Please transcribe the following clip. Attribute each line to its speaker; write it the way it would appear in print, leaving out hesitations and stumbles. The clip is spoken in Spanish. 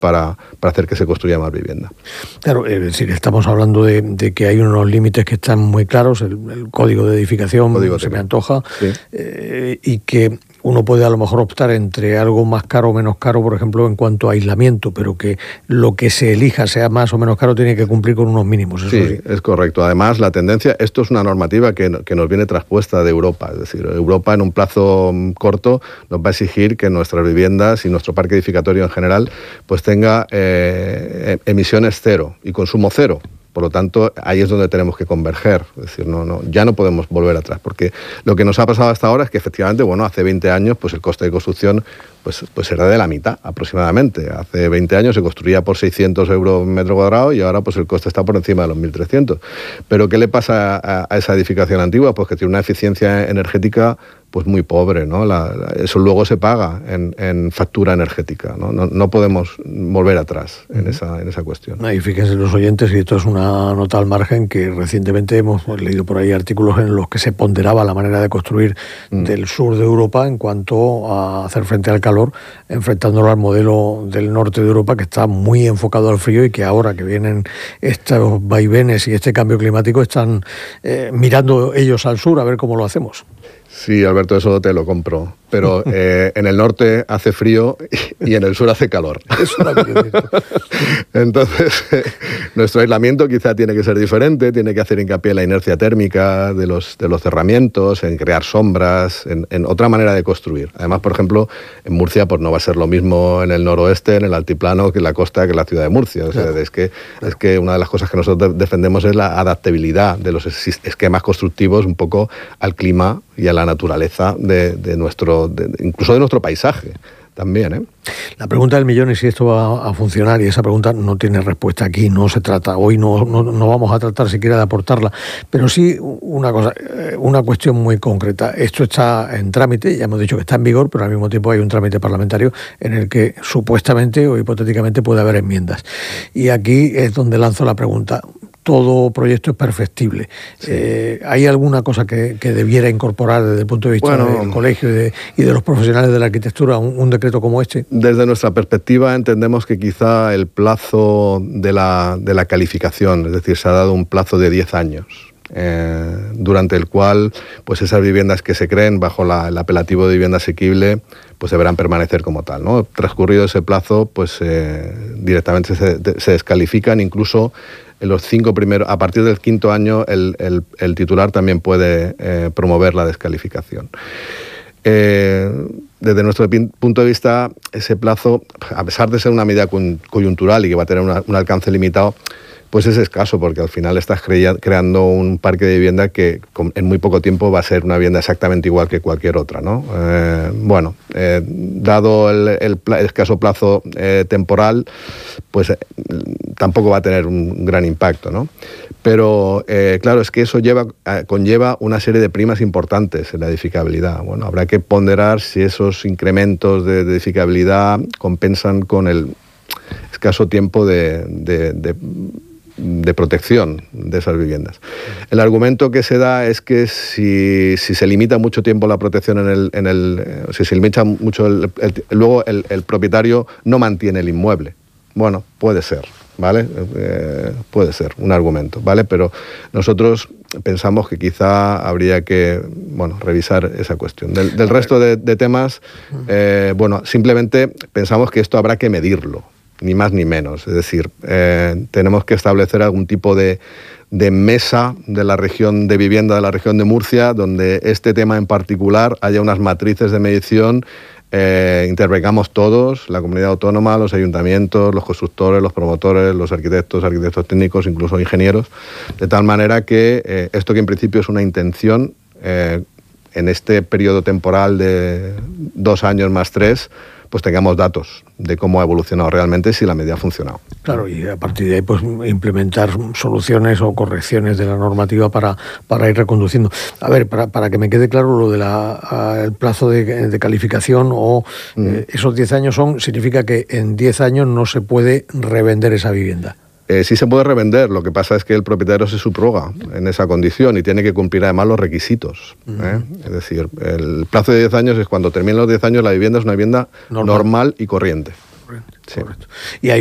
Speaker 1: para hacer que se construya más vivienda.
Speaker 2: Claro, es decir, estamos hablando de que hay unos límites que están muy claros, el código de edificación se me antoja, sí. Y que uno puede a lo mejor optar entre algo más caro o menos caro, por ejemplo, en cuanto a aislamiento, pero que lo que se elija sea más o menos caro tiene que cumplir con unos mínimos. Eso
Speaker 1: sí, es correcto. Además, la tendencia, esto es una normativa que nos viene traspuesta de Europa. Es decir, Europa en un plazo corto nos va a exigir que nuestras viviendas y nuestro parque edificatorio en general pues tenga emisiones cero y consumo cero. Por lo tanto, ahí es donde tenemos que converger. Es decir, ya no podemos volver atrás, porque lo que nos ha pasado hasta ahora es que efectivamente, hace 20 años pues el coste de construcción pues era de la mitad aproximadamente. Hace 20 años se construía por 600 euros metro cuadrado y ahora pues el coste está por encima de los 1.300. Pero ¿qué le pasa a esa edificación antigua? Pues que tiene una eficiencia energética pues muy pobre, ¿no? Eso luego se paga en factura energética, ¿no? No podemos volver atrás en esa cuestión.
Speaker 2: Y fíjense los oyentes, y esto es una nota al margen, que recientemente hemos leído por ahí artículos en los que se ponderaba la manera de construir del sur de Europa en cuanto a hacer frente al calor, enfrentándolo al modelo del norte de Europa, que está muy enfocado al frío y que ahora que vienen estos vaivenes y este cambio climático están mirando ellos al sur a ver cómo lo hacemos.
Speaker 1: Sí, Alberto, eso te lo compro. Pero en el norte hace frío y en el sur hace calor. Entonces, nuestro aislamiento quizá tiene que ser diferente, tiene que hacer hincapié en la inercia térmica de los cerramientos, en crear sombras, en otra manera de construir. Además, por ejemplo, en Murcia pues no va a ser lo mismo en el noroeste, en el altiplano, que en la costa, que en la ciudad de Murcia. O sea, claro. Es que una de las cosas que nosotros defendemos es la adaptabilidad de los esquemas constructivos un poco al clima y a la naturaleza de incluso de nuestro paisaje también, ¿eh?
Speaker 2: La pregunta del millón es si esto va a funcionar, y esa pregunta no tiene respuesta aquí, no se trata, hoy no vamos a tratar siquiera de aportarla, pero sí una cuestión muy concreta. Esto está en trámite, ya hemos dicho que está en vigor, pero al mismo tiempo hay un trámite parlamentario en el que supuestamente o hipotéticamente puede haber enmiendas. Y aquí es donde lanzo la pregunta. Todo proyecto es perfectible. Sí. ¿Hay alguna cosa que debiera incorporar desde el punto de vista del colegio y de los profesionales de la arquitectura un decreto como este?
Speaker 1: Desde nuestra perspectiva entendemos que quizá el plazo de la calificación, es decir, se ha dado un plazo de 10 años, durante el cual pues esas viviendas que se creen bajo el apelativo de vivienda asequible pues deberán permanecer como tal, ¿no? Transcurrido ese plazo, pues directamente se descalifican. Incluso en los 5 primeros, a partir del 5º año, el titular también puede promover la descalificación. Desde nuestro punto de vista, ese plazo, a pesar de ser una medida coyuntural y que va a tener un alcance limitado, pues es escaso, porque al final estás creando un parque de vivienda que en muy poco tiempo va a ser una vivienda exactamente igual que cualquier otra, ¿no? Dado el escaso plazo temporal, pues tampoco va a tener un gran impacto, ¿no? Pero claro, es que eso conlleva una serie de primas importantes en la edificabilidad. Bueno, habrá que ponderar si esos incrementos de edificabilidad compensan con el escaso tiempo de protección de esas viviendas. El argumento que se da es que si se limita mucho tiempo la protección si se limita mucho luego el propietario no mantiene el inmueble. Bueno, puede ser, ¿vale? Puede ser un argumento, ¿vale? Pero nosotros pensamos que quizá habría que revisar esa cuestión. Del resto de temas, simplemente pensamos que esto habrá que medirlo, ni más ni menos. Es decir, tenemos que establecer algún tipo de mesa de la región de vivienda de la región de Murcia, donde este tema en particular haya unas matrices de medición, intervengamos todos, la comunidad autónoma, los ayuntamientos, los constructores, los promotores, los arquitectos técnicos, incluso ingenieros, de tal manera que esto, que en principio es una intención, en este periodo temporal de 2 años más 3, pues tengamos datos de cómo ha evolucionado realmente, si la medida ha funcionado.
Speaker 2: Claro, y a partir de ahí pues implementar soluciones o correcciones de la normativa para ir reconduciendo. A ver, para que me quede claro lo de el plazo de calificación o esos 10 años significa que en 10 años no se puede revender esa vivienda.
Speaker 1: Sí se puede revender, lo que pasa es que el propietario se subroga en esa condición y tiene que cumplir además los requisitos. Es decir, el plazo de 10 años es cuando terminan los 10 años, la vivienda es una vivienda normal y corriente. Sí.
Speaker 2: Correcto. Y hay